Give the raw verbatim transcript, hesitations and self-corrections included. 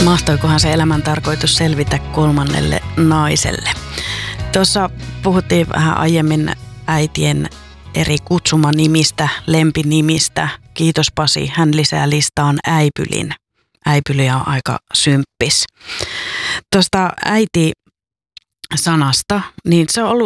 Mahtoikohan se elämän tarkoitus selvitä kolmannelle naiselle? Tuossa puhuttiin vähän aiemmin äitien eri kutsumanimistä, lempinimistä. Kiitos Pasi, hän lisää listaan äipylin. Äipyli on aika symppis. Tuosta äiti-sanasta, niin se on ollut